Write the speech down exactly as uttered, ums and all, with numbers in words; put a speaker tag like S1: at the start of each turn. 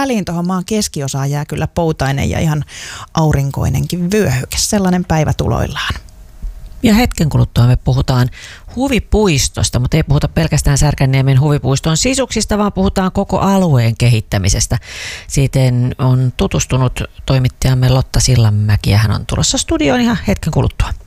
S1: väliin tuohon maan keskiosaan jää kyllä poutainen ja ihan aurinkoinenkin vyöhyke. Sellainen päivä tuloillaan.
S2: Ja hetken kuluttua me puhutaan huvipuistosta, mutta ei puhuta pelkästään Särkänniemen huvipuiston sisuksista, vaan puhutaan koko alueen kehittämisestä. Siihen on tutustunut toimittajamme Lotta Sillanmäki ja hän on tulossa studioon ihan hetken kuluttua.